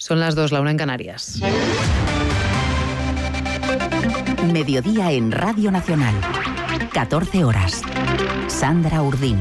Son las 2, la 1 en Canarias. Mediodía en Radio Nacional. 14 horas. Sandra Urdín.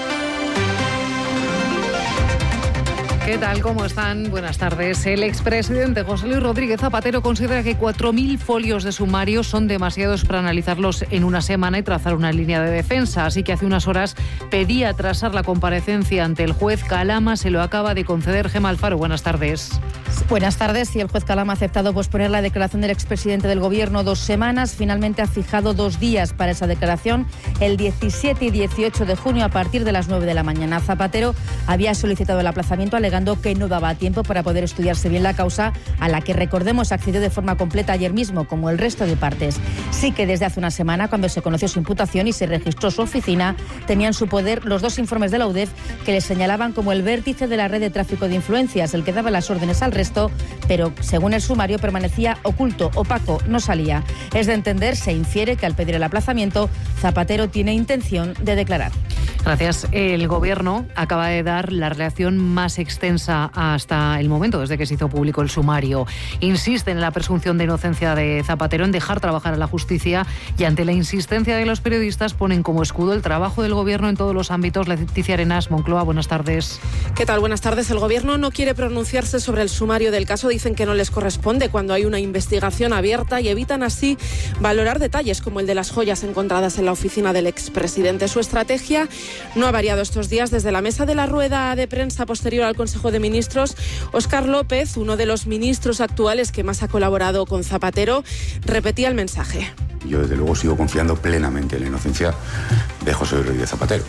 ¿Qué tal? ¿Cómo están? Buenas tardes. El expresidente José Luis Rodríguez Zapatero considera que 4.000 folios de sumario son demasiados para analizarlos en una semana y trazar una línea de defensa. Así que hace unas horas pedía atrasar la comparecencia ante el juez Calama. Se lo acaba de conceder Gemma Alfaro. Buenas tardes. Buenas tardes. Y el juez Calama ha aceptado posponer la declaración del expresidente del Gobierno 2 semanas. Finalmente ha fijado 2 días para esa declaración, el 17 y 18 de junio a partir de las 9 de la mañana. Zapatero había solicitado el aplazamiento alegando que no daba tiempo para poder estudiarse bien la causa, a la que, recordemos, accedió de forma completa ayer mismo, como el resto de partes. Sí que desde hace una semana, cuando se conoció su imputación y se registró su oficina, tenía en su poder los 2 informes de la UDEF que le señalaban como el vértice de la red de tráfico de influencias, el que daba las órdenes al resto, pero según el sumario permanecía oculto, opaco, no salía. Es de entender, se infiere que al pedir el aplazamiento, Zapatero tiene intención de declarar. Gracias. El Gobierno acaba de dar la relación más extensa hasta el momento, desde que se hizo público el sumario. Insisten en la presunción de inocencia de Zapatero, en dejar trabajar a la justicia, y ante la insistencia de los periodistas ponen como escudo el trabajo del Gobierno en todos los ámbitos. Leticia Arenas, Moncloa, buenas tardes. ¿Qué tal? Buenas tardes. El Gobierno no quiere pronunciarse sobre el sumario del caso. Dicen que no les corresponde cuando hay una investigación abierta y evitan así valorar detalles como el de las joyas encontradas en la oficina del expresidente. Su estrategia no ha variado estos días. Desde la mesa de la rueda de prensa posterior al Consejo de Ministros, Óscar López, uno de los ministros actuales que más ha colaborado con Zapatero, repetía el mensaje. Yo desde luego sigo confiando plenamente en la inocencia de José Luis Rodríguez Zapatero.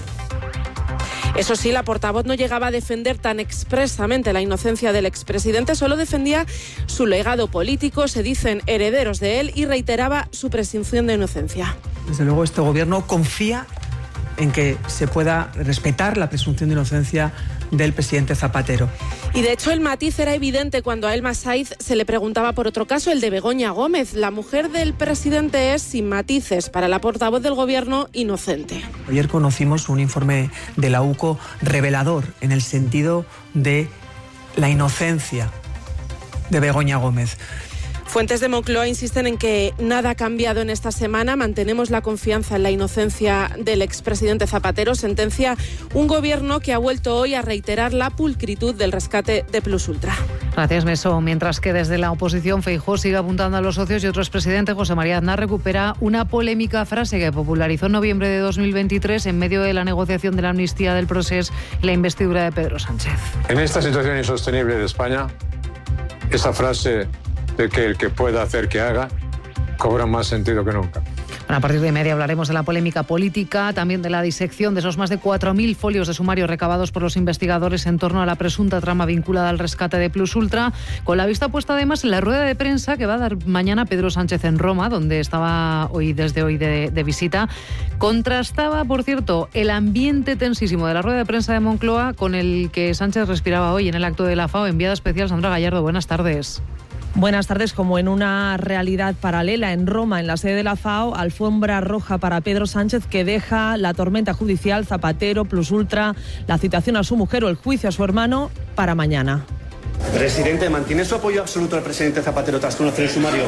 Eso sí, la portavoz no llegaba a defender tan expresamente la inocencia del expresidente, solo defendía su legado político, se dicen herederos de él, y reiteraba su presunción de inocencia. Desde luego este Gobierno confía en que se pueda respetar la presunción de inocencia del presidente Zapatero. Y de hecho el matiz era evidente cuando a Elma Saiz se le preguntaba por otro caso, el de Begoña Gómez. La mujer del presidente es, sin matices, para la portavoz del Gobierno, inocente. Ayer conocimos un informe de la UCO revelador en el sentido de la inocencia de Begoña Gómez. Fuentes de Moncloa insisten en que nada ha cambiado en esta semana. Mantenemos la confianza en la inocencia del expresidente Zapatero. Sentencia un Gobierno que ha vuelto hoy a reiterar la pulcritud del rescate de Plus Ultra. Gracias, Meso. Mientras que desde la oposición Feijóo sigue apuntando a los socios, y otro expresidente, José María Aznar, recupera una polémica frase que popularizó en noviembre de 2023 en medio de la negociación de la amnistía del Procés y la investidura de Pedro Sánchez. En esta situación insostenible de España, esa frase de que el que pueda hacer que haga cobra más sentido que nunca. Bueno, a partir de media hablaremos de la polémica política, también de la disección de esos más de 4.000 folios de sumario recabados por los investigadores en torno a la presunta trama vinculada al rescate de Plus Ultra, con la vista puesta además en la rueda de prensa que va a dar mañana Pedro Sánchez en Roma, donde estaba desde hoy de visita. Contrastaba, por cierto, el ambiente tensísimo de la rueda de prensa de Moncloa con el que Sánchez respiraba hoy en el acto de la FAO. Enviada especial Sandra Gallardo, buenas tardes. Buenas tardes. Como en una realidad paralela en Roma, en la sede de la FAO, alfombra roja para Pedro Sánchez, que deja la tormenta judicial, Zapatero, Plus Ultra, la citación a su mujer o el juicio a su hermano para mañana. Presidente, ¿mantiene su apoyo absoluto al presidente Zapatero tras conocer el sumario?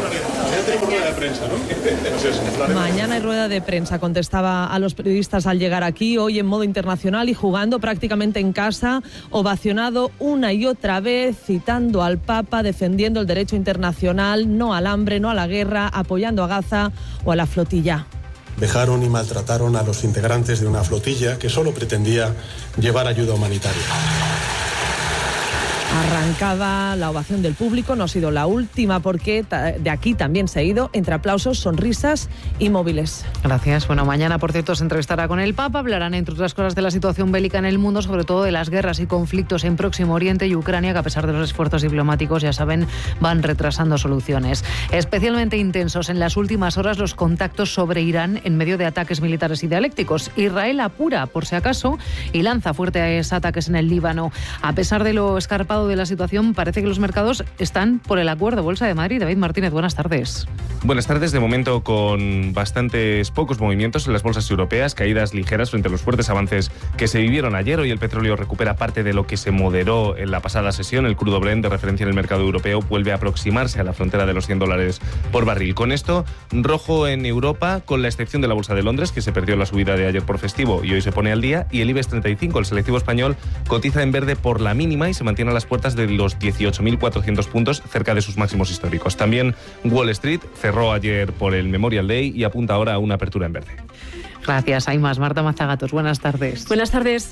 Mañana hay rueda de prensa, contestaba a los periodistas al llegar aquí, hoy en modo internacional y jugando prácticamente en casa, ovacionado una y otra vez, citando al Papa, defendiendo el derecho internacional, no al hambre, no a la guerra, apoyando a Gaza o a la flotilla. Vejaron y maltrataron a los integrantes de una flotilla que solo pretendía llevar ayuda humanitaria. Arrancaba la ovación del público, no ha sido la última porque de aquí también se ha ido entre aplausos, sonrisas y móviles. Gracias. Bueno, mañana, por cierto, se entrevistará con el Papa. Hablarán, entre otras cosas, de la situación bélica en el mundo, sobre todo de las guerras y conflictos en Próximo Oriente y Ucrania, que a pesar de los esfuerzos diplomáticos, ya saben, van retrasando soluciones. Especialmente intensos en las últimas horas los contactos sobre Irán en medio de ataques militares y dialécticos. Israel apura, por si acaso, y lanza fuertes ataques en el Líbano. A pesar de lo escarpado estado de la situación, parece que los mercados están por el acuerdo. Bolsa de Madrid, David Martínez, buenas tardes. Buenas tardes. De momento con bastantes pocos movimientos en las bolsas europeas, caídas ligeras frente a los fuertes avances que se vivieron ayer. Hoy el petróleo recupera parte de lo que se moderó en la pasada sesión. El crudo Brent, de referencia en el mercado europeo, vuelve a aproximarse a la frontera de los $100 por barril. Con esto, rojo en Europa, con la excepción de la Bolsa de Londres, que se perdió la subida de ayer por festivo y hoy se pone al día, y el IBEX 35, el selectivo español, cotiza en verde por la mínima y se mantiene a las puertas de los 18.400 puntos, cerca de sus máximos históricos. También Wall Street cerró ayer por el Memorial Day y apunta ahora a una apertura en verde. Gracias, hay más. Marta Mazagatos, buenas tardes. Buenas tardes.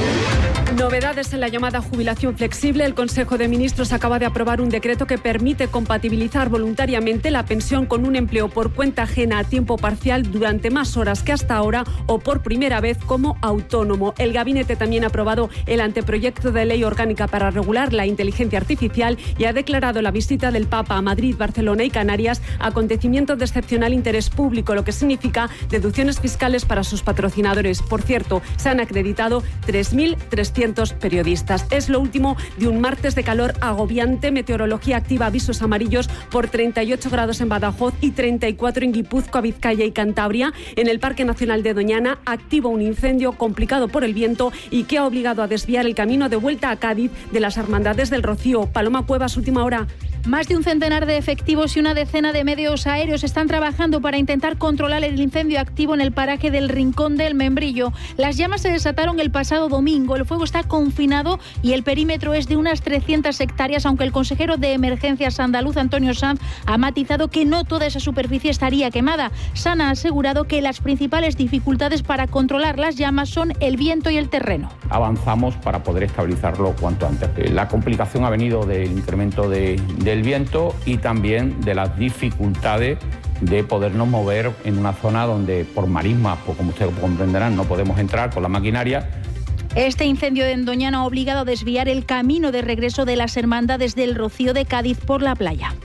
Novedades en la llamada jubilación flexible. El Consejo de Ministros acaba de aprobar un decreto que permite compatibilizar voluntariamente la pensión con un empleo por cuenta ajena a tiempo parcial durante más horas que hasta ahora o por primera vez como autónomo. El Gabinete también ha aprobado el anteproyecto de ley orgánica para regular la inteligencia artificial y ha declarado la visita del Papa a Madrid, Barcelona y Canarias acontecimiento de excepcional interés público, lo que significa deducciones fiscales para sus patrocinadores. Por cierto, se han acreditado 3.300 periodistas. Es lo último de un martes de calor agobiante. Meteorología activa avisos amarillos por 38 grados en Badajoz y 34 en Guipúzcoa, Vizcaya y Cantabria. En el Parque Nacional de Doñana, activo un incendio complicado por el viento y que ha obligado a desviar el camino de vuelta a Cádiz de las Hermandades del Rocío. Paloma Cuevas, última hora. Más de un centenar de efectivos y una decena de medios aéreos están trabajando para intentar controlar el incendio activo en el paraje del Rincón del Membrillo. Las llamas se desataron el pasado domingo. El fuego está confinado y el perímetro es de unas 300 hectáreas, aunque el consejero de Emergencias andaluz, Antonio Sanz, ha matizado que no toda esa superficie estaría quemada. Sanz ha asegurado que las principales dificultades para controlar las llamas son el viento y el terreno. Avanzamos para poder estabilizarlo cuanto antes. La complicación ha venido del incremento del viento y también de las dificultades de podernos mover en una zona donde por marismas, pues como ustedes comprenderán, no podemos entrar con la maquinaria. Este incendio en Doñana ha obligado a desviar el camino de regreso de las hermandades del Rocío de Cádiz por la playa.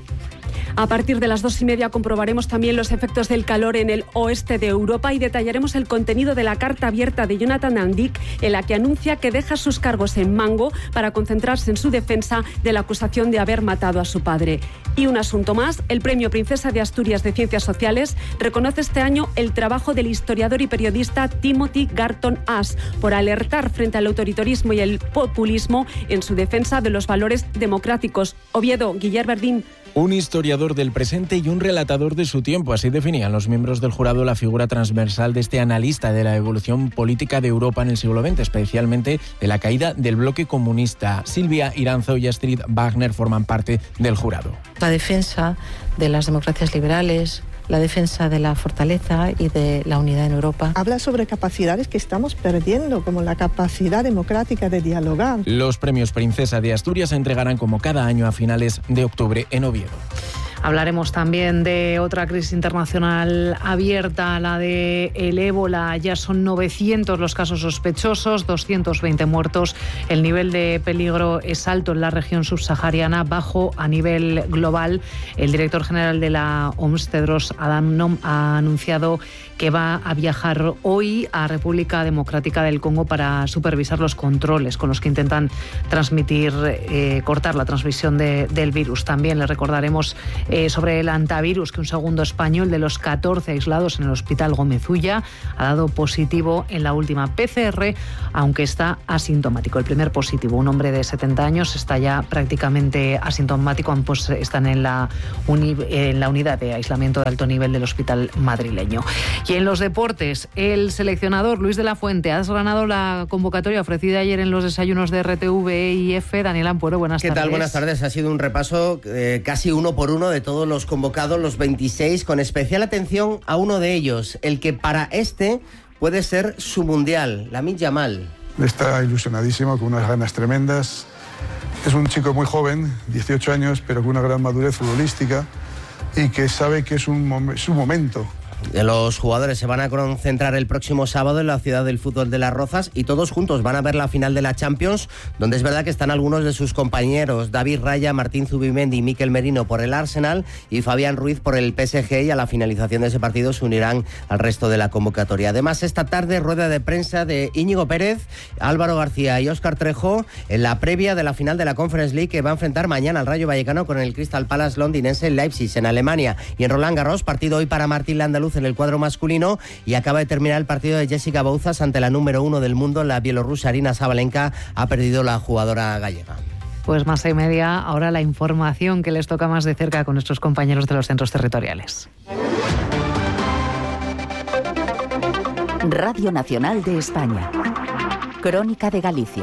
A partir de las 2:30 comprobaremos también los efectos del calor en el oeste de Europa y detallaremos el contenido de la carta abierta de Jonathan Andic, en la que anuncia que deja sus cargos en Mango para concentrarse en su defensa de la acusación de haber matado a su padre. Y un asunto más, el Premio Princesa de Asturias de Ciencias Sociales reconoce este año el trabajo del historiador y periodista Timothy Garton Ash por alertar frente al autoritarismo y el populismo en su defensa de los valores democráticos. Oviedo, Guillermo Verdín. Un historiador del presente y un relatador de su tiempo. Así definían los miembros del jurado la figura transversal de este analista de la evolución política de Europa en el siglo XX, especialmente de la caída del bloque comunista. Silvia Iranzo y Astrid Wagner forman parte del jurado. La defensa de las democracias liberales, la defensa de la fortaleza y de la unidad en Europa. Habla sobre capacidades que estamos perdiendo, como la capacidad democrática de dialogar. Los premios Princesa de Asturias se entregarán como cada año a finales de octubre en Oviedo. Hablaremos también de otra crisis internacional abierta, la de el ébola. Ya son 900 los casos sospechosos, 220 muertos. El nivel de peligro es alto en la región subsahariana, bajo a nivel global. El director general de la OMS, Tedros Adhanom, ha anunciado que va a viajar hoy a República Democrática del Congo para supervisar los controles con los que intentan cortar la transmisión del virus. También le recordaremos sobre el antivirus, que un segundo español de los 14 aislados en el Hospital Gómez Ulla ha dado positivo en la última PCR, aunque está asintomático. El primer positivo, un hombre de 70 años, está ya prácticamente asintomático, ambos están en la unidad de aislamiento de alto nivel del hospital madrileño. Y en los deportes, el seleccionador Luis de la Fuente ha desgranado la convocatoria ofrecida ayer en los desayunos de RTV y EFE. Daniel Ampuero, buenas tardes. ¿Qué tal? Buenas tardes. Ha sido un repaso casi uno por uno de todos los convocados, los 26, con especial atención a uno de ellos, el que para puede ser su mundial, Lamine Yamal. Está ilusionadísimo, con unas ganas tremendas. Es un chico muy joven, 18 años, pero con una gran madurez futbolística y que sabe que es su momento Los jugadores se van a concentrar el próximo sábado en la ciudad del fútbol de Las Rozas y todos juntos van a ver la final de la Champions, donde es verdad que están algunos de sus compañeros, David Raya, Martín Zubimendi y Mikel Merino por el Arsenal y Fabián Ruiz por el PSG, y a la finalización de ese partido se unirán al resto de la convocatoria. Además, esta tarde rueda de prensa de Íñigo Pérez, Álvaro García y Óscar Trejo en la previa de la final de la Conference League, que va a enfrentar mañana al Rayo Vallecano con el Crystal Palace londinense en Leipzig, en Alemania. Y en Roland Garros, partido hoy para Martín Landaluz en el cuadro masculino, y acaba de terminar el partido de Jessica Bouzas ante la número 1 del mundo, la bielorrusa Arina Sabalenka. Ha perdido la jugadora gallega. Pues más y media, ahora la información que les toca más de cerca con nuestros compañeros de los centros territoriales. Radio Nacional de España. Crónica de Galicia.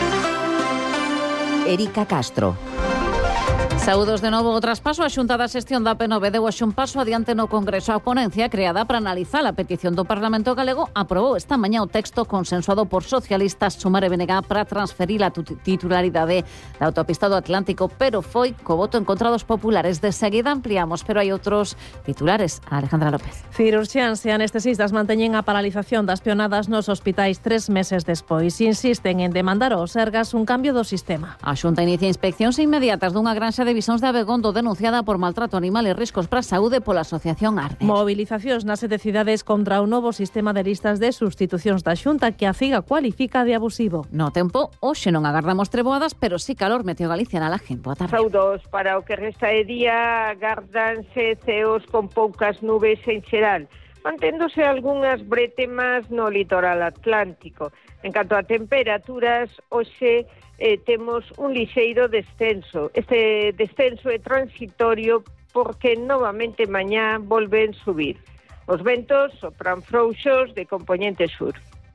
Erika Castro. Saúdos de novo. O traspaso á Xunta da Xestión da P9 deu un paso adiante no Congreso. A ponencia creada para analizar a petición do Parlamento galego aprobou esta mañá o texto consensuado por socialistas, Sumar e BNG para transferir a titularidade da autopista do Atlántico, pero foi co voto en contra dos populares. De seguida ampliamos, pero hai outros titulares. Alejandra López. Cirurxiáns e anestesistas manteñen a paralización das peonadas nos hospitais 3 meses despois. Insisten en demandar aos Sergas un cambio do sistema. A Xunta inicia inspeccións inmediatas dunha granxa de Visóns de Abegondo denunciada por maltrato animal e riscos para a saúde pola asociación Arde. Movilizacións nas 7 cidades contra o novo sistema de listas de sustitucións da Xunta, que a CIGA cualifica de abusivo. No tempo, hoxe non agardamos treboadas, pero sí calor. Meteo Galicia na Laje. Boa tarde. Saúdos. Para o que resta de día, agárdanse ceos con poucas nubes en xeral, manténdose algunhas bretemas no litoral atlántico. En canto a temperaturas, hoxe temos un lixeiro descenso. Este descenso é transitorio porque novamente mañá volven subir. Os ventos sopran frouxos de compoñente sur.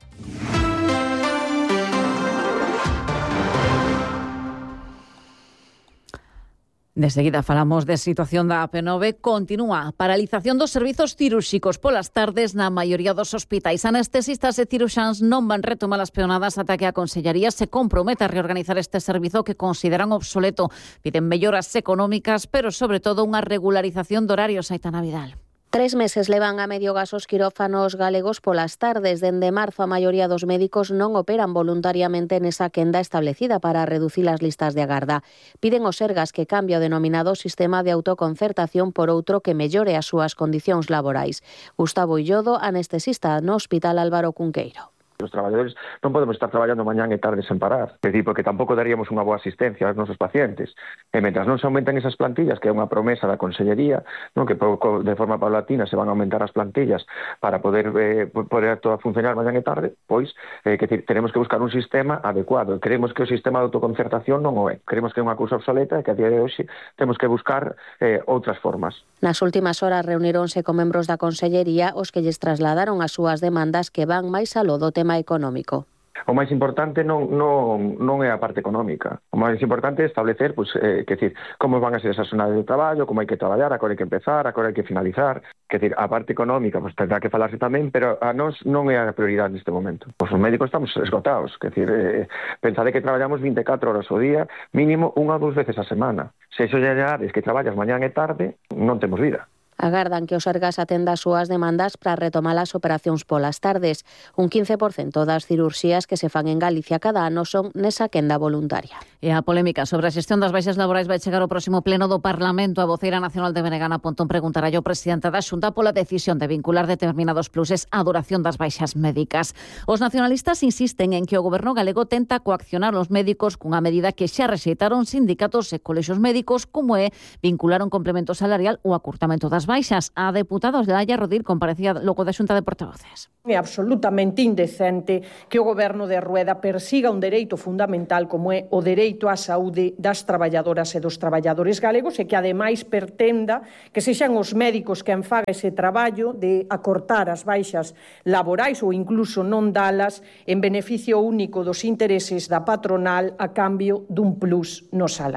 De seguida falamos de situación da AP9. Continúa a paralización dos servizos cirúrxicos polas tardes na maioría dos hospitais. Anestesistas e ciruxáns non van retomar as peonadas ata que a Consellería se comprometa a reorganizar este servizo que consideran obsoleto. Piden melloras económicas, pero sobre todo unha regularización de horarios. Aitana Vidal. 3 meses levan a medio gas os quirófanos galegos polas tardes. Dende marzo a maioría dos médicos non operan voluntariamente nesa quenda establecida para reducir as listas de agarda. Piden aos Sergas que cambie o denominado sistema de autoconcertación por outro que mellore as súas condicións laborais. Gustavo Illodo, anestesista no Hospital Álvaro Cunqueiro. Os traballadores non podemos estar traballando mañán e tarde sen parar, é dicir, porque tampouco daríamos unha boa asistencia aos nosos pacientes. E mentras non se aumenten esas plantillas, que é unha promesa da Consellería, non, que de forma paulatina se van a aumentar as plantillas para poder todo funcionar mañán e tarde, pois que tenemos que buscar un sistema adecuado. Creemos que o sistema de autoconcertación non o é. Creemos que é unha cousa obsoleta e que a día de hoxe temos que buscar outras formas. Nas últimas horas reunironse con membros da Consellería os que lles trasladaron as súas demandas que van máis aló do tema económico. O máis importante non é a parte económica. O máis importante é establecer, como van a ser esas jornadas de traballo, como hai que traballar, a que hai que empezar, a que hai que finalizar. A parte económica, tendrá que falarse tamén, pero a nós non é a prioridade neste momento. Os médicos estamos esgotados. Pensade que traballamos 24 horas ao día, mínimo 1 ou 2 veces a semana. Se iso lle añades que traballas mañán e tarde, non temos vida. Agardan que o Sergas atenda as súas demandas para retomar as operacións polas tardes. Un 15% das cirurxías que se fan en Galicia cada ano son nesa quenda voluntaria. E a polémica sobre a xestión das baixas laborais vai chegar ao próximo pleno do Parlamento. A voceira nacional de BNG, Ana Pontón, preguntará ao presidente da Xunta pola decisión de vincular determinados pluses á duración das baixas médicas. Os nacionalistas insisten en que o goberno galego tenta coaccionar os médicos cunha medida que xa rexeitaron sindicatos e colexios médicos, como é vincular un complemento salarial ou acurtamento das baixas. A deputada Laia Rodil comparecía logo da Xunta de Portavoces. É absolutamente indecente que o goberno de Rueda persiga un dereito fundamental como é o dereito á saúde das traballadoras e dos traballadores galegos e que ademais pretenda que sexan os médicos quen faga ese traballo de acortar as baixas laborais ou incluso non dalas en beneficio único dos intereses da patronal a cambio dun plus no salario.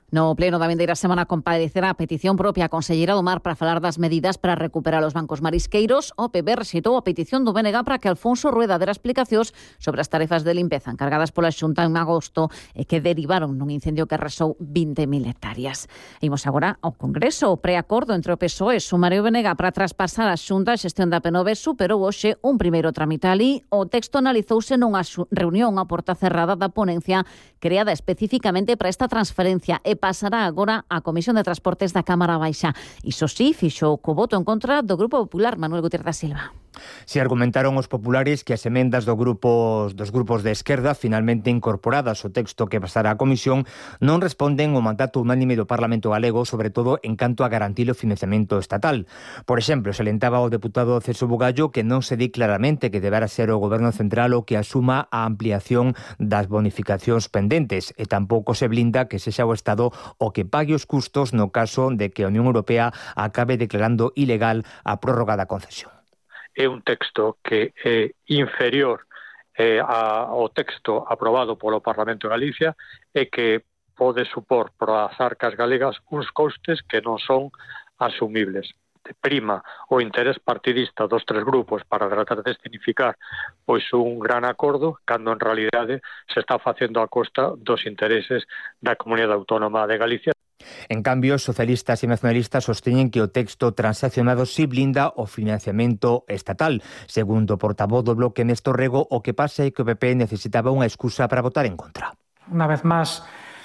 No pleno da vindeira semana comparecerá a petición propia a conselleira do Mar para falar das medidas para recuperar os bancos marisqueiros. O PP rexeitou a petición do BNG para que Alfonso Rueda dera explicacións sobre as tarefas de limpeza encargadas pola Xunta en agosto e que derivaron nun incendio que arrasou 20.000 hectáreas. Imos agora ao Congreso. O preacordo entre o PSOE, Sumar e o BNG para traspasar a Xunta a xestión da P9 superou hoxe un primeiro trámite alí. O texto analizouse nunha reunión a porta cerrada da ponencia creada especificamente para esta transferencia e pasará agora á Comisión de Transportes da Cámara Baixa. Iso sí, fixo co voto en contra do Grupo Popular. Manuel Gutiérrez da Silva. Se argumentaron os populares que as emendas dos grupos de esquerda finalmente incorporadas ao texto que pasará á Comisión non responden ao mandato unánime do Parlamento galego, sobre todo en canto a garantir o financiamento estatal. Por exemplo, salientaba o deputado Celso Bugallo que non se di claramente que deberá ser o Goberno Central o que asuma a ampliación das bonificacións pendentes e tampouco se blinda que sexa o Estado o que pague os custos no caso de que a Unión Europea acabe declarando ilegal a prórroga da concesión. É un texto que é inferior ao texto aprobado polo Parlamento de Galicia e que pode supor para as arcas galegas uns costes que non son asumibles. Prima o interés partidista dos tres grupos para tratar de escenificar pois un gran acordo, cando en realidade se está facendo a costa dos intereses da Comunidade Autónoma de Galicia. En cambio, os socialistas e nacionalistas sosteñen que o texto transaccionado si blinda o financiamento estatal. Segundo o portavoz do Bloque Néstor Rego, o que pasa é que o PP necesitaba unha excusa para votar en contra. Una vez más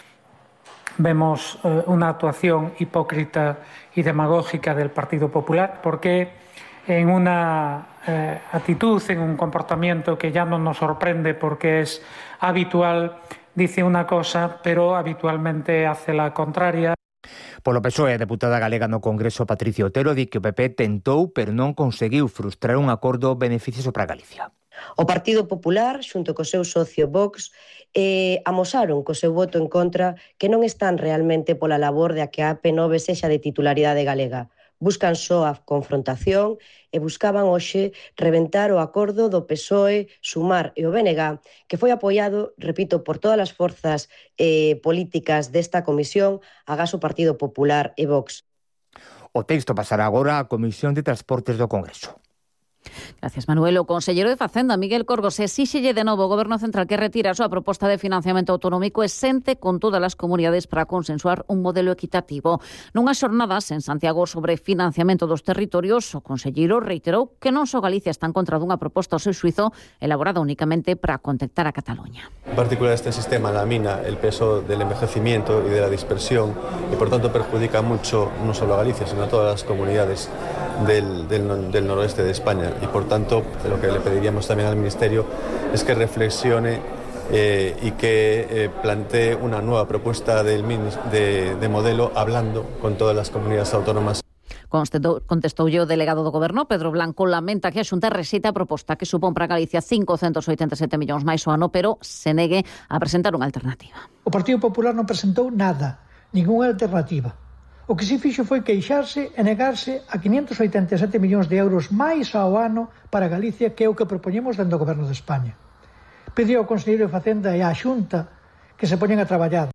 vemos una actuación hipócrita y demagógica del Partido Popular, porque en una actitud, en un comportamiento que ya no nos sorprende porque es habitual, dice una cosa, pero habitualmente hace la contraria. Polo PSOE, a deputada galega no Congreso Patricia Otero di que o PP tentou, pero non conseguiu frustrar un acordo beneficioso para Galicia. O Partido Popular, xunto co seu socio Vox, amosaron co seu voto en contra que non están realmente pola labor de que a P9 sexa de titularidade galega. Buscan só a confrontación e buscaban hoxe reventar o acordo do PSOE, Sumar e o BNG, que foi apoiado, repito, por todas as forzas políticas desta comisión, agás o Partido Popular e Vox. O texto pasará agora á Comisión de Transportes do Congreso. Gracias, Manuel. O conselleiro de Facenda, Miguel Corgos, exíxelle de novo ao Goberno Central que retira a súa proposta de financiamento autonómico e sente con todas as comunidades para consensuar un modelo equitativo. Nunhas xornadas en Santiago sobre financiamento dos territorios, o conselleiro reiterou que non só Galicia está en contra dunha proposta ao seu xuizo elaborada únicamente para contentar a Cataluña. En particular, este sistema lamina el peso del envejecimiento y de la dispersión y por tanto perjudica mucho no solo a Galicia, sino a todas las comunidades del noroeste de España. Y por tanto, lo que le pediríamos también al Ministerio es que reflexione y que plantee una nueva propuesta de modelo hablando con todas las comunidades autónomas. Contestoulle o delegado do Goberno, Pedro Blanco, lamenta que a Xunta rexeite a proposta que supón para Galicia 587 millóns máis o ano, pero se negue a presentar unha alternativa. O Partido Popular non presentou nada, ningunha alternativa. O que se fixo foi queixarse e negarse a 587 millóns de euros máis ao ano para Galicia, que é o que propoñemos dentro do Goberno de España. Pediu ao Conselleiro de Facenda e á Xunta que se poñen a traballar.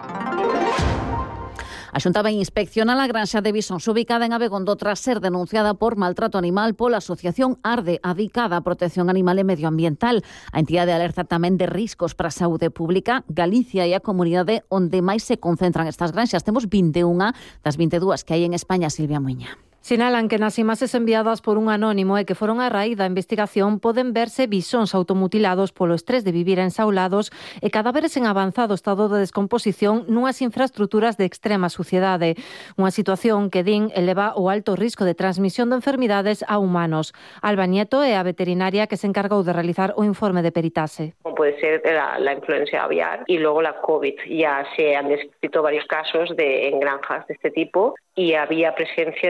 A Xunta vai inspeccionar a granxa de bisóns ubicada en Abegondo tras ser denunciada por maltrato animal pola Asociación Arde, adicada á protección animal e medioambiental. A entidade alerta tamén de riscos para a saúde pública. Galicia é a comunidade onde máis se concentran estas granxas. Temos 21 das 22 que hai en España, Silvia Muiña. Sinalan que nas imaxes enviadas por un anónimo e que foron a raíz da investigación poden verse bisóns automutilados polo estrés de vivir ensaulados e cadáveres en avanzado estado de descomposición nunhas infraestructuras de extrema suciedade. Unha situación que din eleva o alto risco de transmisión de enfermidades a humanos. Alba Nieto é a veterinaria que se encargou de realizar o informe de peritaje. Puede ser la influencia aviar y luego la COVID. Ya se han descrito varios casos en granjas de este tipo y había presencia de animales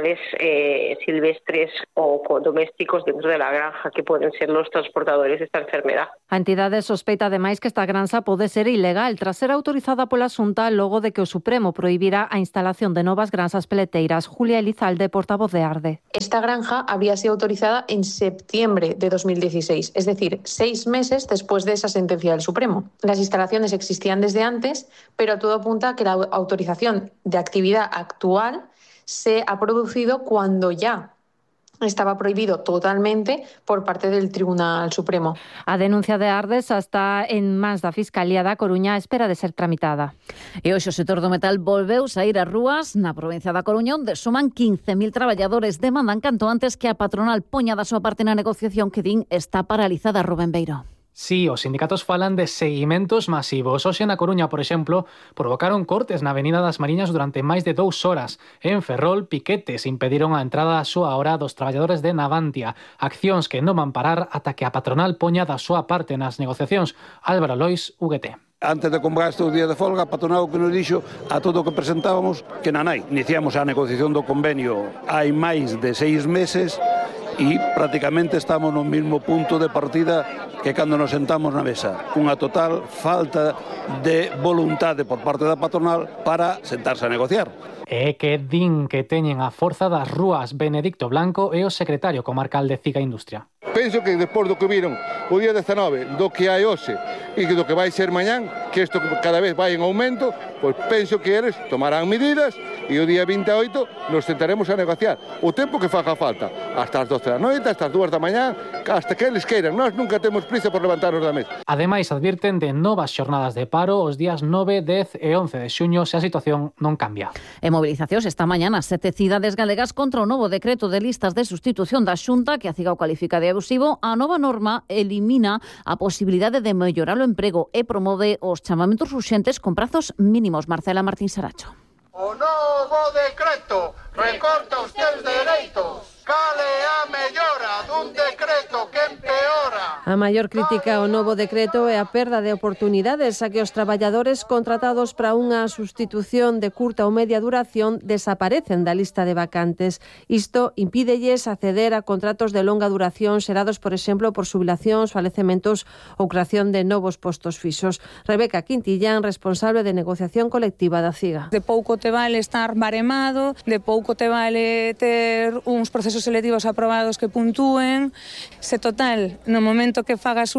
animales silvestres o domésticos dentro de la granja, que pueden ser los transportadores de esta enfermedad. A entidade sospeita ademais que esta granxa pode ser ilegal tras ser autorizada pola Xunta logo de que o Supremo prohibira a instalación de novas granxas peleteiras. Julia Elizalde, portavoz de Arde. Esta granja había sido autorizada en septiembre de 2016, es decir, 6 meses después de esa sentencia del Supremo. Las instalaciones existían desde antes, pero todo apunta a que la autorización de actividad actual se ha producido cuando ya estaba prohibido totalmente por parte del Tribunal Supremo. A denuncia de Arde xa está en mans da Fiscalía da Coruña a espera de ser tramitada. E hoxe o sector do metal volveu saír ás rúas na provincia da Coruña, onde suman 15.000 traballadores. Demandan canto antes que a patronal poña da súa parte na negociación que din está paralizada. Rubén Beiro. Sí, os sindicatos falan de seguimentos masivos. Hoxe na Coruña, por exemplo, provocaron cortes na Avenida das Mariñas durante máis de 2 horas. En Ferrol, piquetes impediron a entrada a súa hora dos traballadores de Navantia. Accións que non van parar ata que a patronal poña da súa parte nas negociacións. Álvaro Lois, UGT. Antes de convocar estes días de folga, a patronal que nos dixo a todo o que presentábamos que nanai. Iniciamos a negociación do convenio hai máis de 6 meses e prácticamente estamos no mesmo punto de partida que cando nos sentamos na mesa. Unha total falta de voluntade por parte da patronal para sentarse a negociar. E que din que teñen a forza das rúas. Benedicto Blanco é o secretario comarcal de Ciga Industria. Penso que despois do que viron o día 19, do que hai hoxe e do que vai ser mañán, que isto cada vez vai en aumento, pois penso que eles tomarán medidas e o día 28 nos sentaremos a negociar. O tempo que faga falta, hasta as 12 da noite, hasta as 2 da mañán, hasta que eles queiran. Nós nunca temos prisa por levantarnos da mesa. Ademais, advirten de novas xornadas de paro os días 9, 10 e 11 de xuño se a situación non cambia. E mobilizacións esta mañá nas 7 cidades galegas contra o novo decreto de listas de sustitución da Xunta, que a Ciga o califica de abusivo. A nova norma elimina a posibilidade de mellorar o emprego e promove os chamamentos urxentes con prazos mínimos. Marcela Martín Saracho. O novo decreto recorta os teus dereitos. Cale a mellora dun decreto que empeora. A maior crítica ao novo decreto é a perda de oportunidades a que os traballadores contratados para unha sustitución de curta ou media duración desaparecen da lista de vacantes. Isto impídelles acceder a contratos de longa duración xerados, por exemplo, por xubilacións, falecementos ou creación de novos postos fixos. Rebeca Quintillán, responsable de negociación colectiva da CIGA. De pouco te vale estar baremado, de pouco te vale ter uns procesos selectivos aprobados que puntúen. Se total, no momento que fagas un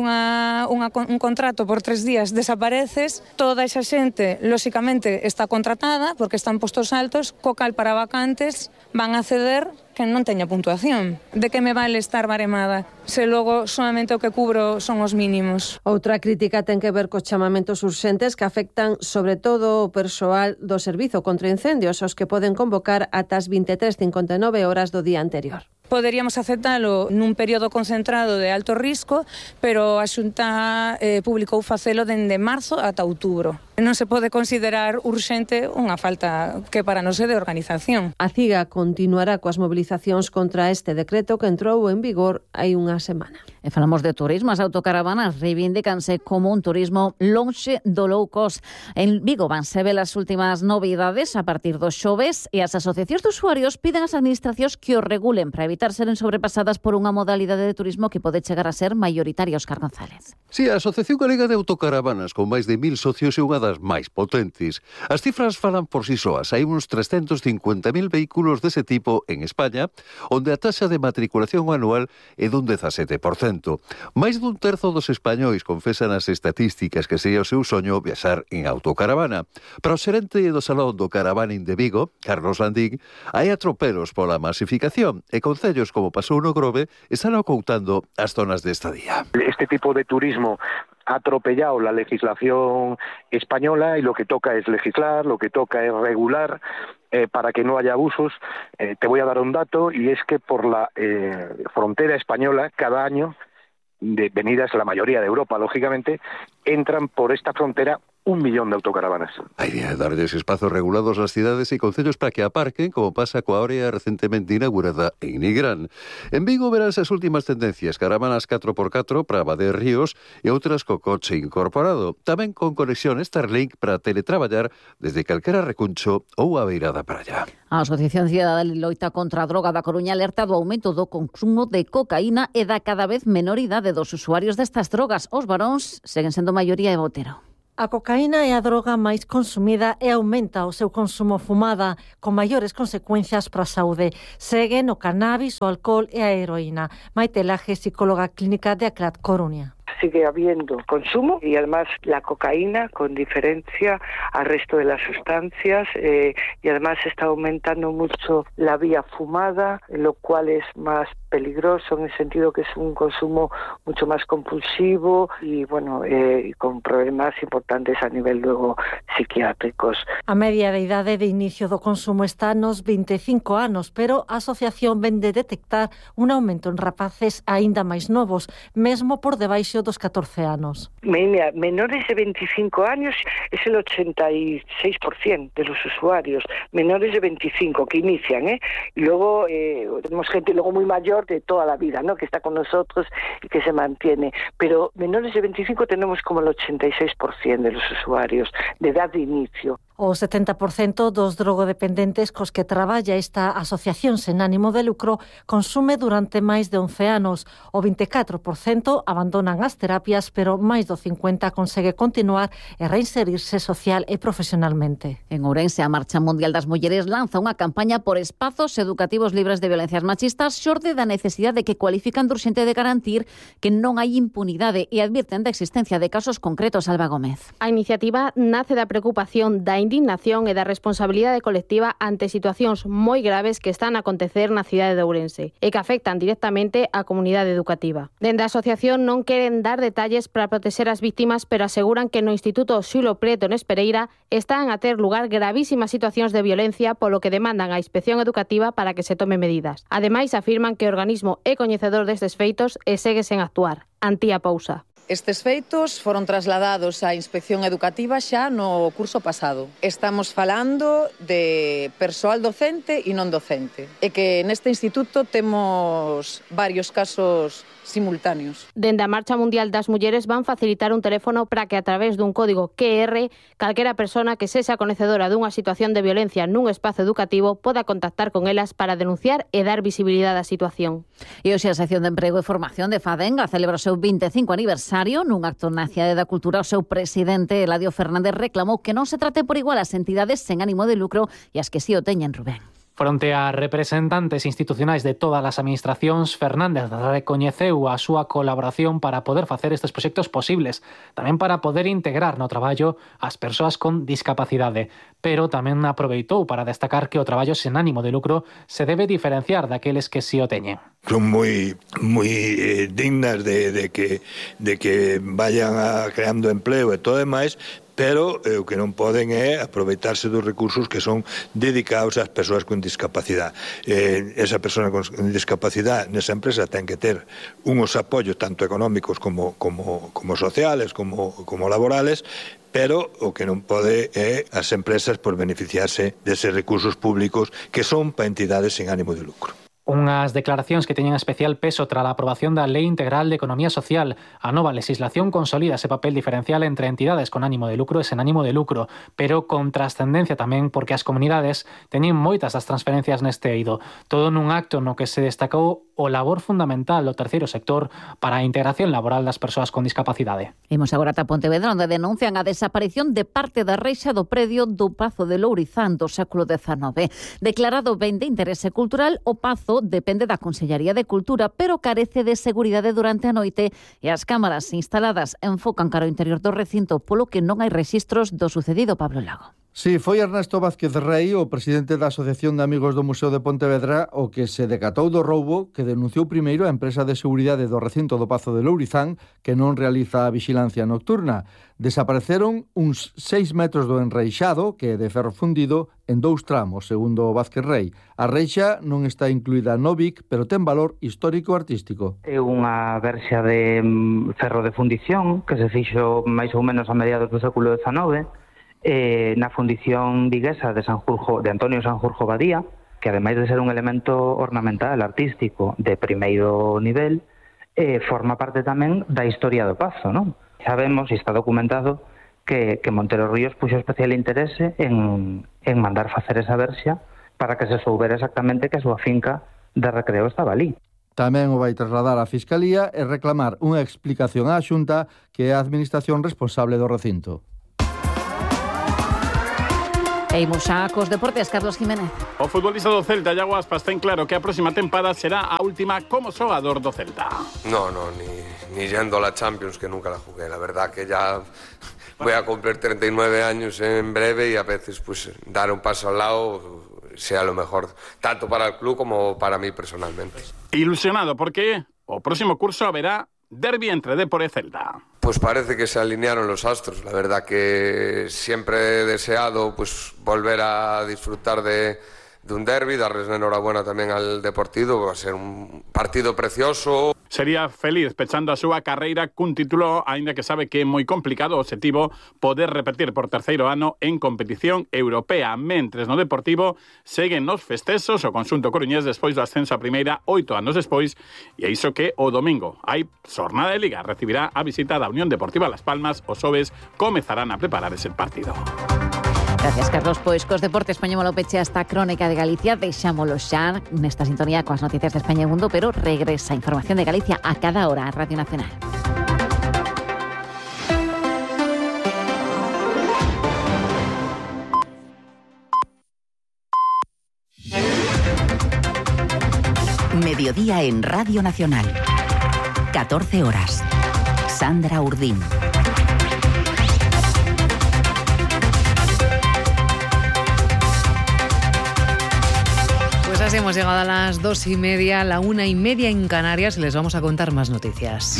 contrato por 3 días desapareces, toda esa xente, lóxicamente, está contratada porque están postos altos, co cal para vacantes van a ceder que non teña puntuación. De que me vale estar baremada se logo solamente o que cubro son os mínimos? Outra crítica ten que ver cos chamamentos urxentes que afectan sobre todo o persoal do Servizo contra Incendios, os que poden convocar ata as 23:59 horas do día anterior. Poderíamos aceptalo nun período concentrado de alto risco, pero a Xunta publicou facelo dende marzo ata outubro. Non se pode considerar urxente unha falta que para non ser de organización. A CIGA continuará coas mobilizacións contra este decreto que entrou en vigor hai unha semana. E falamos de turismo. As autocaravanas reivindícanse como un turismo lonxe do low cost. En Vigo vanse ver as últimas novidades a partir dos xoves e as asociacións de usuarios piden ás administracións que o regulen para evitar seren sobrepasadas por unha modalidade de turismo que pode chegar a ser maioritaria. Óscar González. Sí, a Asociación Galega de Autocaravanas, con máis de 1.000 socios, é unha das máis potentes. As cifras falan por si soas. Hai uns 350.000 vehículos dese tipo en España, onde a taxa de matriculación anual é dun 17%. Máis dun terzo dos españois confesan as estatísticas que sería o seu soño viaxar en autocaravana. Para o xerente do Salón do Caravaning de Vigo, Carlos Landín, hai atropelos pola masificación e concellos como pasou no Grove están ocultando as zonas de estadía. Este tipo de turismo ha atropellado la legislación española y lo que toca es legislar, lo que toca es regular para que no haya abusos. Te voy a dar un dato y es que por la frontera española cada año, venidas la mayoría de Europa, lógicamente, entran por esta frontera 1 millón de autocaravanas. A idea de darlles espazos regulados nas cidades e concellos para que aparquen, como pasa coa área recentemente inaugurada en Nigrán. En Vigo verás as últimas tendencias, caravanas 4x4 para Abade Ríos e outras co coche incorporado, tamén con conexión Starlink para teletraballar desde calquera recuncho ou a beirada para allá. A Asociación Cidadana de Loita contra a Droga da Coruña alerta do aumento do consumo de cocaína e da cada vez menor idade dos usuarios destas drogas. Os varóns seguen sendo maioría e Botero. A cocaína é a droga máis consumida e aumenta o seu consumo fumada, con maiores consecuencias para a saúde. Seguen o cannabis, o alcohol e a heroína. Maite Laje, psicóloga clínica de ACLAD Coruña. Sigue habiendo consumo y además la cocaína, con diferencia al resto de las sustancias, y además está aumentando mucho la vía fumada, lo cual es más peligroso en el sentido que es un consumo mucho más compulsivo y bueno, con problemas importantes a nivel luego psiquiátricos. A media de idade de inicio do consumo está nos 25 anos, pero a asociación ven de detectar un aumento en rapaces aínda máis novos, mesmo por debaixo dos 14 anos. Mira, menores de 25 años es el 86% de los usuarios, menores de 25 que inician, y luego tenemos gente luego muy mayor de toda la vida, ¿no?, que está con nosotros y que se mantiene, pero menores de 25 tenemos como el 86% de los usuarios de edad de inicio. O 70% dos drogodependentes cos que traballa esta asociación sen ánimo de lucro consume durante máis de 11 anos. O 24% abandonan as terapias, pero máis do 50% consegue continuar e reinserirse social e profesionalmente. En Ourense, a Marcha Mundial das Mulleres lanza unha campaña por espazos educativos libres de violencias machistas, xorde da necesidade que cualifican de urxente de garantir que non hai impunidade e advirten da existencia de casos concretos. Alba Gómez. A iniciativa nace da preocupación da indignación e da responsabilidade colectiva ante situacións moi graves que están a acontecer na cidade de Ourense e que afectan directamente á comunidade educativa. Dende a asociación non queren dar detalles para protexer as vítimas, pero aseguran que no Instituto Xulo Prieto en Espereira están a ter lugar gravísimas situacións de violencia, polo que demandan a Inspección Educativa para que se tome medidas. Ademais, afirman que o organismo é coñecedor destes feitos e segue sen actuar. Antía Pousa. Estes feitos foron trasladados á Inspección Educativa xa no curso pasado. Estamos falando de persoal docente e non docente. E que neste instituto temos varios casos simultáneos. Dende a Marcha Mundial das Mulleres van facilitar un teléfono para que a través dun código QR calquera persona que sexa coñecedora dunha situación de violencia nun espazo educativo poda contactar con elas para denunciar e dar visibilidade á situación. E hoxe a sección de Emprego e Formación de Fadenga celebra o seu 25 aniversario. Nun acto na Cidade da Cultura, o seu presidente, Eladio Fernández, reclamou que non se trate por igual as entidades sen ánimo de lucro e as que si o teñen, Rubén. Fronte a representantes institucionais de todas as administracións, Fernández recoñeceu a súa colaboración para poder facer estes proxectos posibles, tamén para poder integrar no traballo as persoas con discapacidade, pero tamén aproveitou para destacar que o traballo sen ánimo de lucro se debe diferenciar daqueles que si o teñen. Son moi dignas de que vayan creando empleo e todo demais, pero o que non poden é aproveitarse dos recursos que son dedicados ás persoas con discapacidade. Esa persoa con discapacidade nesa empresa ten que ter uns apoios tanto económicos como sociales, como laborales, pero o que non pode é as empresas por beneficiarse deses recursos públicos que son para entidades sen ánimo de lucro. Unhas declaracións que teñen especial peso tras a aprobación da Lei Integral de Economía Social. A nova legislación consolida ese papel diferencial entre entidades con ánimo de lucro e sen ánimo de lucro, pero con trascendencia tamén porque as comunidades teñen moitas das transferencias neste eido. Todo nun acto no que se destacou o labor fundamental do terceiro sector para a integración laboral das persoas con discapacidade. Imos agora ata Pontevedra, onde denuncian a desaparición de parte da reixa do predio do Pazo de Lourizán do século XIX. Declarado ben de interese cultural, o Pazo depende da Consellería de Cultura, pero carece de seguridade durante a noite e as cámaras instaladas enfocan cara ao interior do recinto, polo que non hai rexistros do sucedido. Pablo Lago. Sí, foi Ernesto Vázquez Rei, o presidente da Asociación de Amigos do Museo de Pontevedra, o que se decatou do roubo que denunciou primeiro a empresa de seguridade do recinto do Pazo de Lourizán, que non realiza a vixilancia nocturna. Desapareceron uns 6 metros do enreixado, que é de ferro fundido, en 2 tramos, segundo Vázquez Rei. A reixa non está incluída no BIC, pero ten valor histórico-artístico. É unha verxa de ferro de fundición que se fixo máis ou menos a mediados do século XIX, na fundición viguesa de Antonio Sanjurjo Badía, que ademais de ser un elemento ornamental, artístico, de primeiro nivel, forma parte tamén da historia do Pazo, non? Sabemos, e está documentado, que Montero Ríos puxo especial interese en mandar facer esa verxa para que se soubera exactamente que a súa finca de recreo estaba ali. Tamén o vai trasladar á Fiscalía e reclamar unha explicación á Xunta, que é a administración responsable do recinto. E imos xa cos deportes, Carlos Jiménez. O futbolista do Celta, Iago Aspas, ten claro que a próxima tempada será a última como xogador do Celta. No, ni yendo a la Champions, que nunca la jugué. La verdad que ya voy a cumplir 39 años en breve y a veces pues dar un paso al lado sea lo mejor, tanto para el club como para mí personalmente. Ilusionado porque o próximo curso haberá derbi entre Dépor e Celta. Pues parece que se alinearon los astros. La verdad que siempre he deseado pues volver a disfrutar de un derbi, darles enhorabuena tamén al Deportivo, va a ser un partido precioso. Sería feliz pechando a súa carreira cun título, aínda que sabe que é moi complicado o obxectivo poder repetir por terceiro ano en competición europea. Mentres no Deportivo seguen nos festexos o conxunto coruñés despois do ascenso a primeira 8 anos despois, e iso que o domingo hai xornada de Liga, recibirá a visita da Unión Deportiva Las Palmas, os xoves comezarán a preparar ese partido. Gracias, Carlos. Pois cos deportes poñémolo peche hasta Crónica de Galicia. Deixámolo xa nesta sintonía coas noticias de España e Mundo, pero regresa a información de Galicia a cada hora a Radio Nacional. Mediodía en Radio Nacional. 14 horas. Sandra Urdín. Pues así hemos llegado a las 2:30, la 1:30 en Canarias, y les vamos a contar más noticias.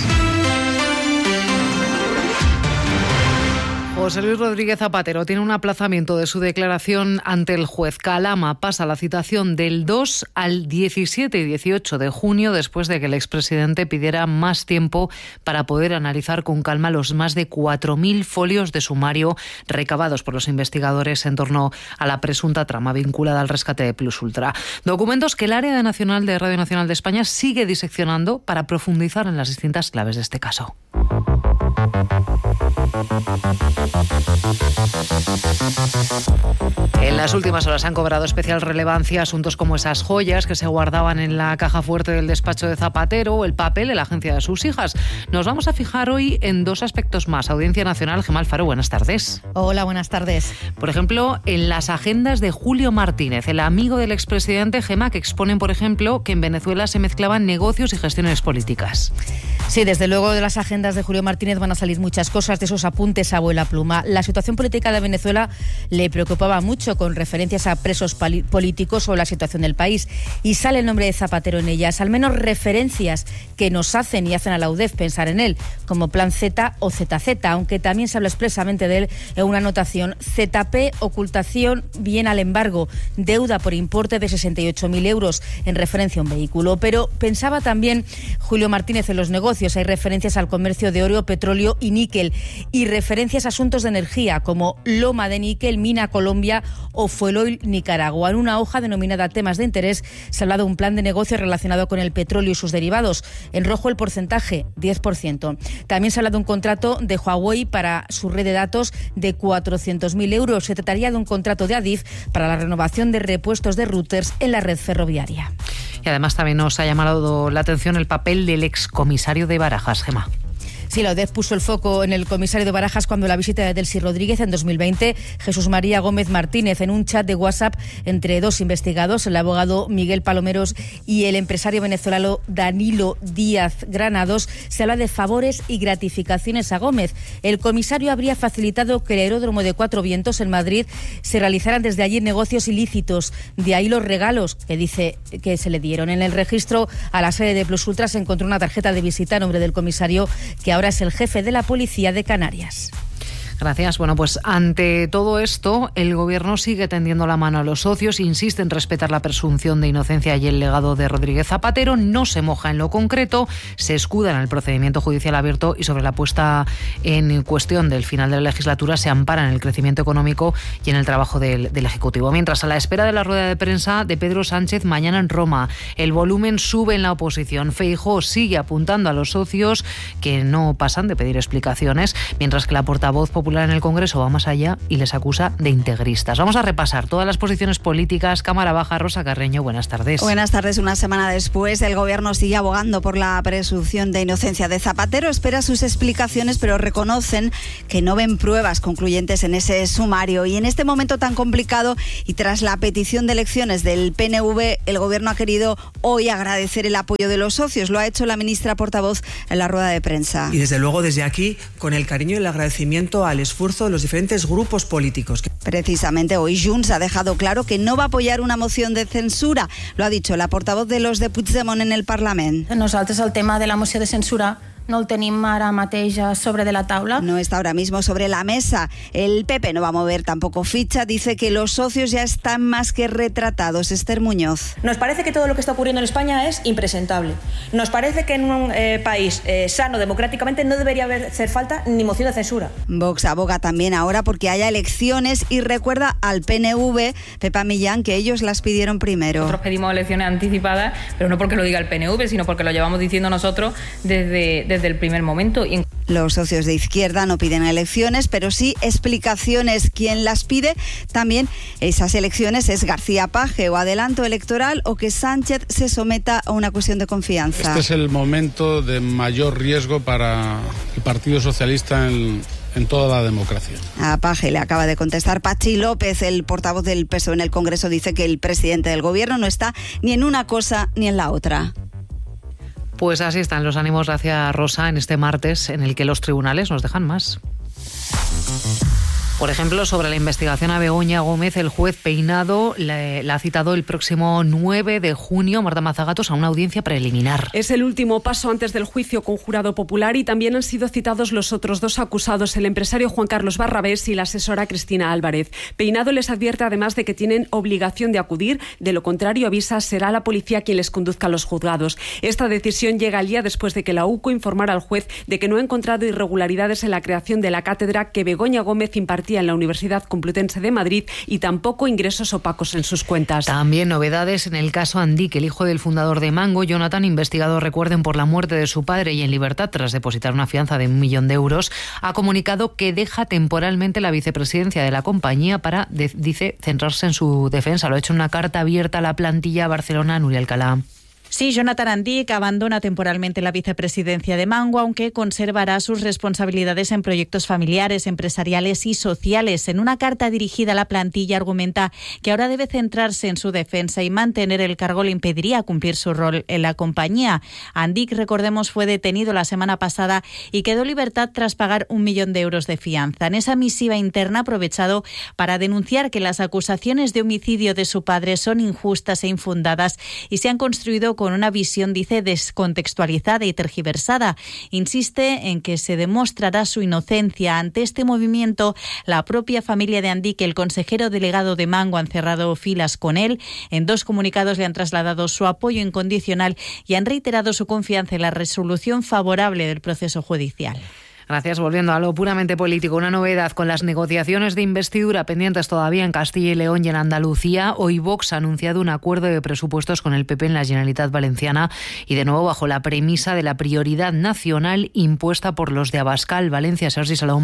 José Luis Rodríguez Zapatero tiene un aplazamiento de su declaración ante el juez. Calama pasa la citación del 2 al 17 y 18 de junio después de que el expresidente pidiera más tiempo para poder analizar con calma los más de 4.000 folios de sumario recabados por los investigadores en torno a la presunta trama vinculada al rescate de Plus Ultra. Documentos que el área nacional de Radio Nacional de España sigue diseccionando para profundizar en las distintas claves de este caso. En las últimas horas han cobrado especial relevancia asuntos como esas joyas que se guardaban en la caja fuerte del despacho de Zapatero o el papel en la agencia de sus hijas. Nos vamos a fijar hoy en dos aspectos más. Audiencia Nacional, Gemma Alfaro, buenas tardes. Hola, buenas tardes. Por ejemplo, en las agendas de Julio Martínez, el amigo del expresidente, Gemma, que exponen, por ejemplo, que en Venezuela se mezclaban negocios y gestiones políticas. Sí, desde luego de las agendas de Julio Martínez van a salir muchas cosas, de esos apuntes a abuela pluma. La situación política de Venezuela le preocupaba mucho, con referencias a presos políticos o la situación del país, y sale el nombre de Zapatero en ellas, al menos referencias que nos hacen y hacen a la UDEF pensar en él, como Plan Z o ZZ, aunque también se habla expresamente de él en una anotación: ZP, ocultación, bien al embargo, deuda por importe de 68.000 euros, en referencia a un vehículo. Pero pensaba también Julio Martínez en los negocios. Hay referencias al comercio de oro, petróleo y níquel, y referencias a asuntos de energía como Loma de Níquel, Mina Colombia o Fueloil Nicaragua. En una hoja denominada Temas de Interés se habla de un plan de negocio relacionado con el petróleo y sus derivados. En rojo el porcentaje, 10%. También se habla de un contrato de Huawei para su red de datos de 400.000 euros. Se trataría de un contrato de Adif para la renovación de repuestos de routers en la red ferroviaria. Y además también nos ha llamado la atención el papel del excomisario de Barajas, Gemma. Sí, la UDEF puso el foco en el comisario de Barajas cuando la visita de Delcy Rodríguez en 2020, Jesús María Gómez Martínez, en un chat de WhatsApp entre dos investigados, el abogado Miguel Palomeros y el empresario venezolano Danilo Díaz Granados, se habla de favores y gratificaciones a Gómez. El comisario habría facilitado que el aeródromo de Cuatro Vientos en Madrid se realizaran desde allí negocios ilícitos, de ahí los regalos que dice que se le dieron. En el registro a la sede de Plus Ultra se encontró una tarjeta de visita a nombre del comisario, que ahora es el jefe de la Policía de Canarias. Gracias. Bueno, pues ante todo esto, el Gobierno sigue tendiendo la mano a los socios, insiste en respetar la presunción de inocencia y el legado de Rodríguez Zapatero, no se moja en lo concreto, se escuda en el procedimiento judicial abierto y sobre la puesta en cuestión del final de la legislatura se ampara en el crecimiento económico y en el trabajo del Ejecutivo. Mientras, a la espera de la rueda de prensa de Pedro Sánchez mañana en Roma, el volumen sube en la oposición. Feijóo sigue apuntando a los socios que no pasan de pedir explicaciones, mientras que la portavoz popular en el Congreso va más allá y les acusa de integristas. Vamos a repasar todas las posiciones políticas. Cámara Baja, Rosa Carreño, buenas tardes. Buenas tardes. Una semana después, el Gobierno sigue abogando por la presunción de inocencia de Zapatero. Espera sus explicaciones, pero reconocen que no ven pruebas concluyentes en ese sumario. Y en este momento tan complicado y tras la petición de elecciones del PNV, el Gobierno ha querido hoy agradecer el apoyo de los socios. Lo ha hecho la ministra portavoz en la rueda de prensa. Y desde luego, desde aquí, con el cariño y el agradecimiento al esfuerzo de los diferentes grupos políticos. Precisamente hoy Junts ha dejado claro que no va a apoyar una moción de censura. Lo ha dicho la portavoz de los de Puigdemont en el Parlament. Nosaltres el tema de la moció de censura no el tenim ara mateix sobre de la taula. No está ahora mismo sobre la mesa. El PP no va a mover tampoco ficha. Dice que los socios ya están más que retratados. Esther Muñoz. Nos parece que todo lo que está ocurriendo en España es impresentable. Nos parece que en un país sano democráticamente no debería hacer falta ni moción de censura. Vox aboga también ahora porque haya elecciones y recuerda al PNV, Pepa Millán, que ellos las pidieron primero. Nosotros pedimos elecciones anticipadas, pero no porque lo diga el PNV, sino porque lo llevamos diciendo nosotros desde el primer momento. Los socios de izquierda no piden elecciones, pero sí explicaciones. Quien las pide también esas elecciones es García Paje, o adelanto electoral o que Sánchez se someta a una cuestión de confianza. Este es el momento de mayor riesgo para el Partido Socialista en toda la democracia. A Paje le acaba de contestar Pachi López, el portavoz del PSOE en el Congreso. Dice que el presidente del Gobierno no está ni en una cosa ni en la otra. Pues así están los ánimos hacia Rosa en este martes, en el que los tribunales nos dejan más. Por ejemplo, sobre la investigación a Begoña Gómez, el juez Peinado la ha citado el próximo 9 de junio, Marta Mazagatos, a una audiencia preliminar. Es el último paso antes del juicio con jurado popular y también han sido citados los otros dos acusados, el empresario Juan Carlos Barrabés y la asesora Cristina Álvarez. Peinado les advierte además de que tienen obligación de acudir, de lo contrario, avisa, será la policía quien les conduzca a los juzgados. Esta decisión llega al día después de que la UCO informara al juez de que no ha encontrado irregularidades en la creación de la cátedra que Begoña Gómez impartía en la Universidad Complutense de Madrid y tampoco ingresos opacos en sus cuentas. También novedades en el caso Andic, el hijo del fundador de Mango. Jonathan, investigado, recuerden, por la muerte de su padre y en libertad tras depositar una fianza de 1 millón de euros, ha comunicado que deja temporalmente la vicepresidencia de la compañía para, dice, centrarse en su defensa. Lo ha hecho en una carta abierta a la plantilla Barcelona, Nuria Alcalá. Sí, Jonathan Andic abandona temporalmente la vicepresidencia de Mango, aunque conservará sus responsabilidades en proyectos familiares, empresariales y sociales. En una carta dirigida a la plantilla argumenta que ahora debe centrarse en su defensa y mantener el cargo le impediría cumplir su rol en la compañía. Andic, recordemos, fue detenido la semana pasada y quedó en libertad tras pagar 1 millón de euros de fianza. En esa misiva interna ha aprovechado para denunciar que las acusaciones de homicidio de su padre son injustas e infundadas y se han construido con una visión, dice, descontextualizada y tergiversada. Insiste en que se demostrará su inocencia. Ante este movimiento, la propia familia de Andic, el consejero delegado de Mango, han cerrado filas con él. En 2 comunicados le han trasladado su apoyo incondicional y han reiterado su confianza en la resolución favorable del proceso judicial. Gracias. Volviendo a lo puramente político, una novedad con las negociaciones de investidura pendientes todavía en Castilla y León y en Andalucía. Hoy Vox ha anunciado un acuerdo de presupuestos con el PP en la Generalitat Valenciana y de nuevo bajo la premisa de la prioridad nacional impuesta por los de Abascal. Valencia, Sergi Salom.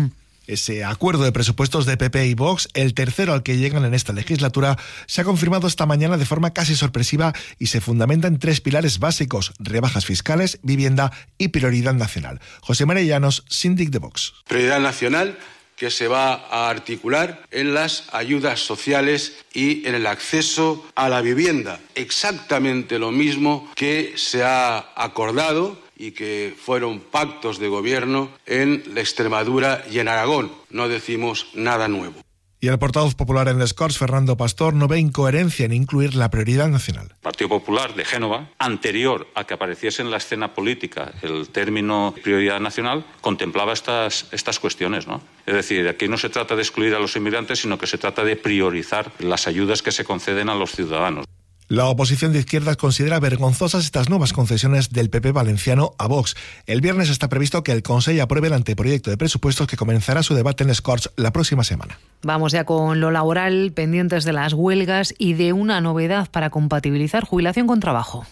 Ese acuerdo de presupuestos de PP y Vox, el tercero al que llegan en esta legislatura, se ha confirmado esta mañana de forma casi sorpresiva y se fundamenta en 3 pilares básicos: rebajas fiscales, vivienda y prioridad nacional. José María Llanos, síndic de Vox. Prioridad nacional que se va a articular en las ayudas sociales y en el acceso a la vivienda. Exactamente lo mismo que se ha acordado y que fueron pactos de gobierno en la Extremadura y en Aragón. No decimos nada nuevo. Y el portavoz popular en les Corts, Fernando Pastor, no ve incoherencia en incluir la prioridad nacional. El Partido Popular de Génova, anterior a que apareciese en la escena política el término prioridad nacional, contemplaba estas cuestiones, ¿no? Es decir, aquí no se trata de excluir a los inmigrantes, sino que se trata de priorizar las ayudas que se conceden a los ciudadanos. La oposición de izquierdas considera vergonzosas estas nuevas concesiones del PP valenciano a Vox. El viernes está previsto que el Consell apruebe el anteproyecto de presupuestos que comenzará su debate en les Corts la próxima semana. Vamos ya con lo laboral, pendientes de las huelgas y de una novedad para compatibilizar jubilación con trabajo.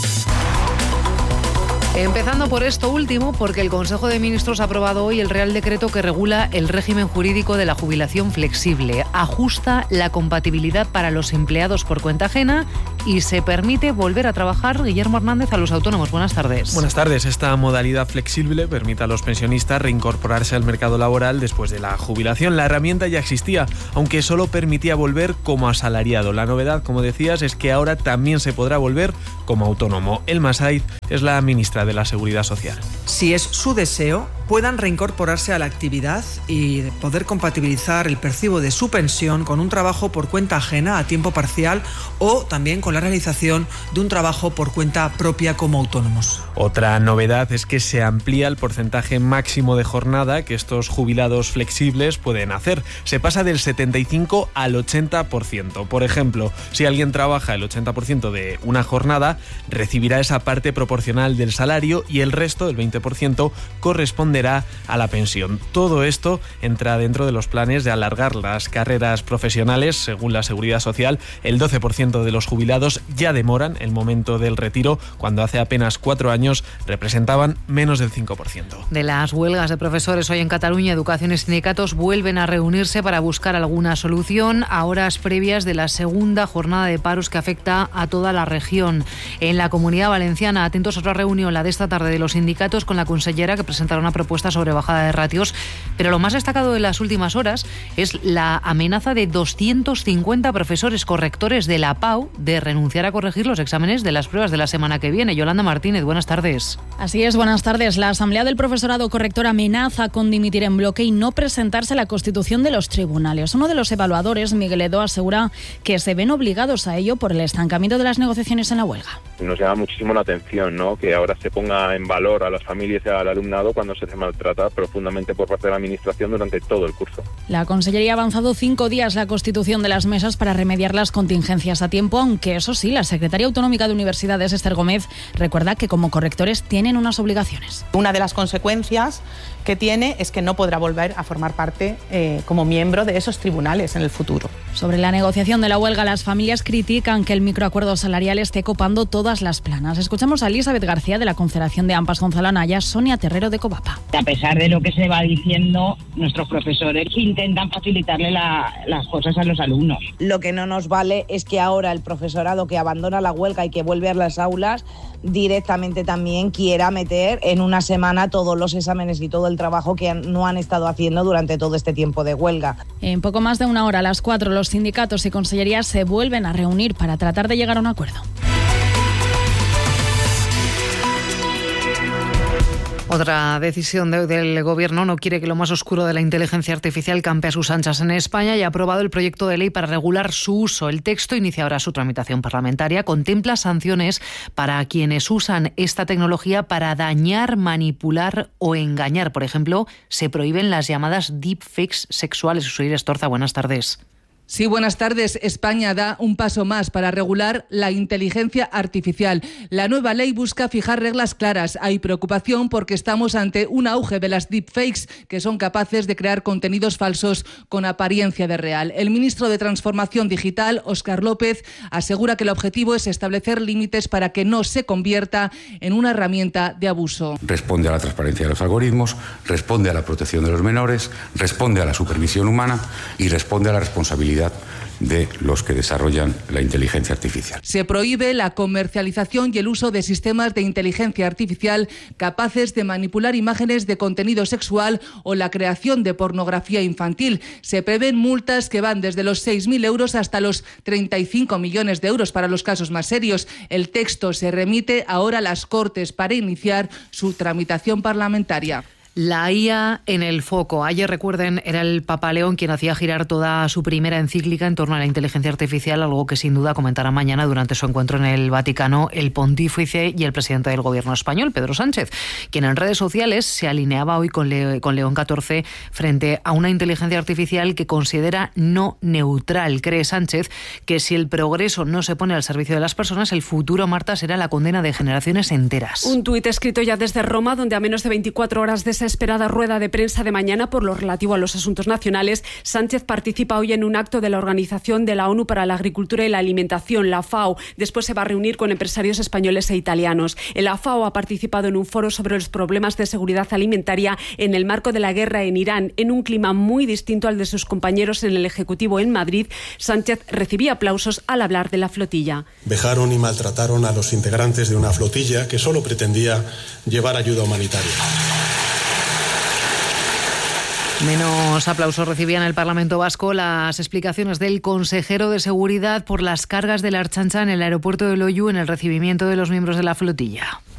Empezando por esto último, porque el Consejo de Ministros ha aprobado hoy el Real Decreto que regula el régimen jurídico de la jubilación flexible. Ajusta la compatibilidad para los empleados por cuenta ajena y se permite volver a trabajar, Guillermo Hernández, a los autónomos. Buenas tardes. Buenas tardes. Esta modalidad flexible permite a los pensionistas reincorporarse al mercado laboral después de la jubilación. La herramienta ya existía, aunque solo permitía volver como asalariado. La novedad, como decías, es que ahora también se podrá volver como autónomo. Elma Said es la ministra de la Seguridad Social. Si es su deseo, puedan reincorporarse a la actividad y poder compatibilizar el percibo de su pensión con un trabajo por cuenta ajena a tiempo parcial o también con la realización de un trabajo por cuenta propia como autónomos. Otra novedad es que se amplía el porcentaje máximo de jornada que estos jubilados flexibles pueden hacer. Se pasa del 75 al 80%. Por ejemplo, si alguien trabaja el 80% de una jornada, recibirá esa parte proporcional del salario y el resto, el 20%, corresponderá a la pensión. Todo esto entra dentro de los planes de alargar las carreras profesionales. Según la Seguridad Social, el 12% de los jubilados ya demoran el momento del retiro, cuando hace apenas 4 años representaban menos del 5%. De las huelgas de profesores hoy en Cataluña, educación y sindicatos vuelven a reunirse para buscar alguna solución a horas previas de la segunda jornada de paros que afecta a toda la región. En la Comunidad Valenciana, atentos a otra reunión, la de esta tarde, de los sindicatos con la consellera, que presentará una propuesta sobre bajada de ratios, pero lo más destacado de las últimas horas es la amenaza de 250 profesores correctores de la PAU de renunciar a corregir los exámenes de las pruebas de la semana que viene. Yolanda Martínez, buenas tardes. Así es, buenas tardes. La Asamblea del Profesorado Corrector amenaza con dimitir en bloque y no presentarse a la constitución de los tribunales. Uno de los evaluadores, Miguel Edo, asegura que se ven obligados a ello por el estancamiento de las negociaciones en la huelga. Nos llama muchísimo la atención, ¿no?, que ahora se ponga en valor a las familias y al alumnado cuando se maltrata profundamente por parte de la Administración durante todo el curso. La Consellería ha avanzado 5 días la constitución de las mesas para remediar las contingencias a tiempo, aunque eso sí, la secretaria autonómica de Universidades, Esther Gómez, recuerda que como correctores tienen unas obligaciones. Una de las consecuencias que tiene es que no podrá volver a formar parte como miembro de esos tribunales en el futuro. Sobre la negociación de la huelga, las familias critican que el microacuerdo salarial esté copando todas las planas. Escuchamos a Elizabeth García de la Confederación de AMPAs Gonzalo Anaya, Sonia Terrero de Covapa. A pesar de lo que se va diciendo, nuestros profesores intentan facilitarle las cosas a los alumnos. Lo que no nos vale es que ahora el profesorado que abandona la huelga y que vuelve a las aulas directamente también quiera meter en una semana todos los exámenes y todo el trabajo que no han estado haciendo durante todo este tiempo de huelga. En poco más de una hora, a las 4, los sindicatos y consellerías se vuelven a reunir para tratar de llegar a un acuerdo. Otra decisión del Gobierno no quiere que lo más oscuro de la inteligencia artificial campe a sus anchas en España y ha aprobado el proyecto de ley para regular su uso. El texto inicia ahora su tramitación parlamentaria. Contempla sanciones para quienes usan esta tecnología para dañar, manipular o engañar. Por ejemplo, se prohíben las llamadas deepfakes sexuales. Soy Estorza, buenas tardes. Sí, buenas tardes. España da un paso más para regular la inteligencia artificial. La nueva ley busca fijar reglas claras. Hay preocupación porque estamos ante un auge de las deepfakes, que son capaces de crear contenidos falsos con apariencia de real. El ministro de Transformación Digital, Óscar López, asegura que el objetivo es establecer límites para que no se convierta en una herramienta de abuso. Responde a la transparencia de los algoritmos, responde a la protección de los menores, responde a la supervisión humana y responde a la responsabilidad de los que desarrollan la inteligencia artificial. Se prohíbe la comercialización y el uso de sistemas de inteligencia artificial capaces de manipular imágenes de contenido sexual o la creación de pornografía infantil. Se prevén multas que van desde los 6.000 euros hasta los 35 millones de euros para los casos más serios. El texto se remite ahora a las Cortes para iniciar su tramitación parlamentaria. La IA en el foco. Ayer, recuerden, era el Papa León quien hacía girar toda su primera encíclica en torno a la inteligencia artificial, algo que sin duda comentará mañana durante su encuentro en el Vaticano el pontífice y el presidente del gobierno español, Pedro Sánchez, quien en redes sociales se alineaba hoy con León XIV frente a una inteligencia artificial que considera no neutral. Cree Sánchez que si el progreso no se pone al servicio de las personas, el futuro, Marta, será la condena de generaciones enteras. Un tuit escrito ya desde Roma, donde a menos de 24 horas de esa esperada rueda de prensa de mañana por lo relativo a los asuntos nacionales, Sánchez participa hoy en un acto de la Organización de la ONU para la Agricultura y la Alimentación, la FAO. Después se va a reunir con empresarios españoles e italianos. La FAO ha participado en un foro sobre los problemas de seguridad alimentaria en el marco de la guerra en Irán, en un clima muy distinto al de sus compañeros en el Ejecutivo en Madrid. Sánchez recibía aplausos al hablar de la flotilla. Vejaron y maltrataron a los integrantes de una flotilla que solo pretendía llevar ayuda humanitaria. Menos aplausos recibían en el Parlamento Vasco las explicaciones del consejero de Seguridad por las cargas de la Ertzaintza en el aeropuerto de Loiu en el recibimiento de los miembros de la flotilla.